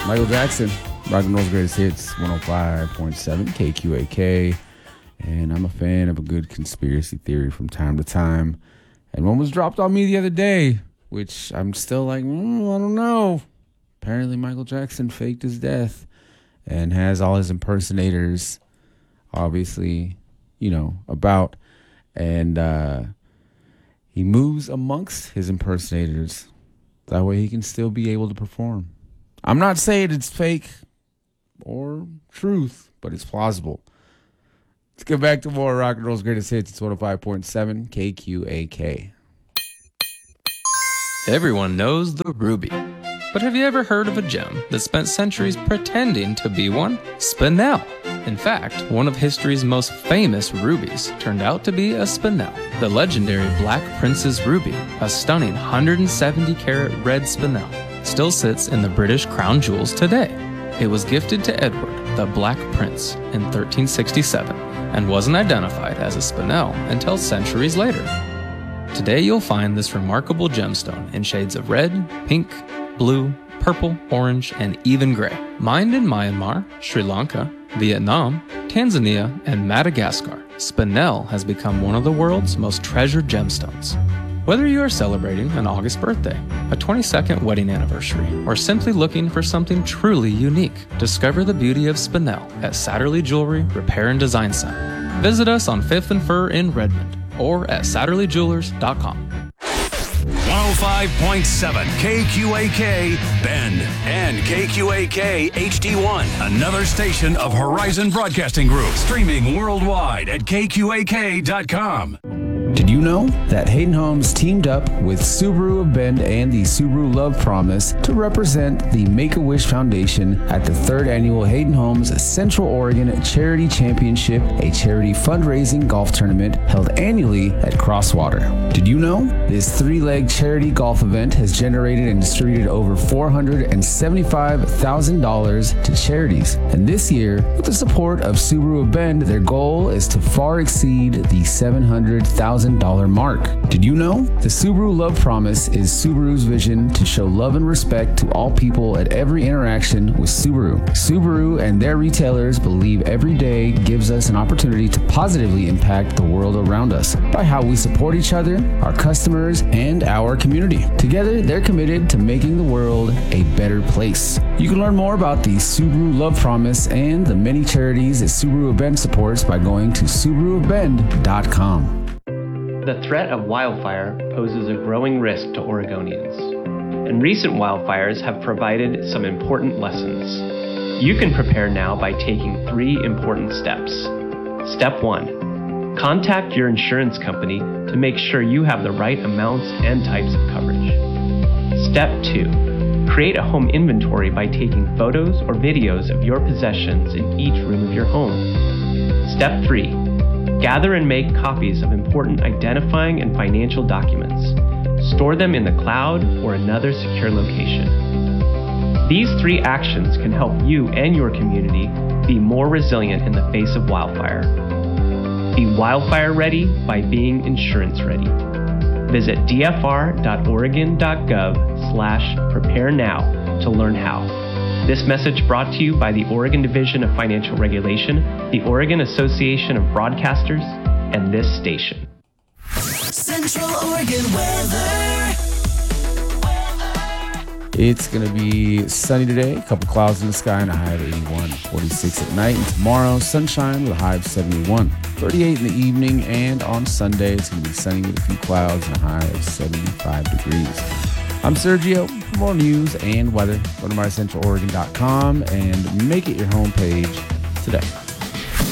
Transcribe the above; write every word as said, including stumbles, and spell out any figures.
Michael Jackson, rock and roll's greatest hits, one oh five point seven K Q A K. And I'm a fan of a good conspiracy theory from time to time. And one was dropped on me the other day, which I'm still like, mm, I don't know. Apparently Michael Jackson faked his death and has all his impersonators, obviously, you know, about. And uh, he moves amongst his impersonators. That way he can still be able to perform. I'm not saying it's fake or truth, but it's plausible. Let's get back to more rock and roll's greatest hits. It's one oh five point seven K Q A K. Everyone knows the ruby. But have you ever heard of a gem that spent centuries pretending to be one? Spinel. In fact, one of history's most famous rubies turned out to be a Spinel. The legendary Black Prince's Ruby, a stunning one hundred seventy carat red Spinel, still sits in the British crown jewels today. It was gifted to Edward, the Black Prince, in thirteen sixty-seven and wasn't identified as a Spinel until centuries later. Today you'll find this remarkable gemstone in shades of red, pink, blue, purple, orange, and even gray. Mined in Myanmar, Sri Lanka, Vietnam, Tanzania, and Madagascar, Spinel has become one of the world's most treasured gemstones. Whether you are celebrating an August birthday, a twenty-second wedding anniversary, or simply looking for something truly unique, discover the beauty of Spinel at Satterley Jewelry Repair and Design Center. Visit us on fifth and Fir in Redmond or at satterley jewelers dot com. one oh five point seven K Q A K Bend and K Q A K H D one, another station of Horizon Broadcasting Group, streaming worldwide at K Q A K dot com. Did you know that Hayden Homes teamed up with Subaru of Bend and the Subaru Love Promise to represent the Make-A-Wish Foundation at the third annual Hayden Homes Central Oregon Charity Championship, a charity fundraising golf tournament held annually at Crosswater? Did you know this three-leg charity golf event has generated and distributed over four hundred seventy-five thousand dollars to charities? And this year, with the support of Subaru of Bend, their goal is to far exceed the seven hundred thousand dollars mark. Did you know? The Subaru Love Promise is Subaru's vision to show love and respect to all people at every interaction with Subaru. Subaru and their retailers believe every day gives us an opportunity to positively impact the world around us by how we support each other, our customers, and our community. Together, they're committed to making the world a better place. You can learn more about the Subaru Love Promise and the many charities that Subaru of Bend supports by going to subaru of bend dot com. The threat of wildfire poses a growing risk to Oregonians, and recent wildfires have provided some important lessons. You can prepare now by taking three important steps. Step one, contact your insurance company to make sure you have the right amounts and types of coverage. Step two, create a home inventory by taking photos or videos of your possessions in each room of your home. Step three, gather and make copies of important identifying and financial documents. Store them in the cloud or another secure location. These three actions can help you and your community be more resilient in the face of wildfire. Be wildfire ready by being insurance ready. Visit d f r dot oregon dot gov slash prepare now to learn how. This message brought to you by the Oregon Division of Financial Regulation, the Oregon Association of Broadcasters, and this station. Central Oregon weather. It's going to be sunny today, a couple clouds in the sky and a high of eighty-one, forty-six at night. And tomorrow, sunshine with a high of seventy-one, thirty-eight in the evening. And on Sunday, it's going to be sunny with a few clouds and a high of seventy-five degrees. I'm Sergio. For more news and weather, go to my central oregon dot com and make it your homepage today.